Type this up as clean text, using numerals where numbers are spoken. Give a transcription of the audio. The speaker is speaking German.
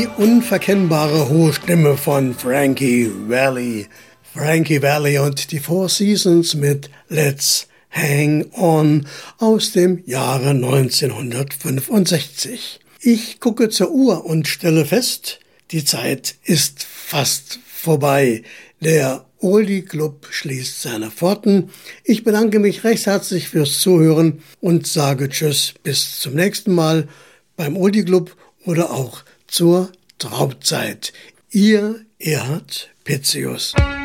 Die unverkennbare hohe Stimme von Frankie Valli. Frankie Valli und die Four Seasons mit Let's Hang On aus dem Jahre 1965. Ich gucke zur Uhr und stelle fest, die Zeit ist fast vorbei. Der Oldie Club schließt seine Pforten. Ich bedanke mich recht herzlich fürs Zuhören und sage Tschüss bis zum nächsten Mal beim Oldie Club oder auch zur Traumzeit. Ihr Erhard Pitzius.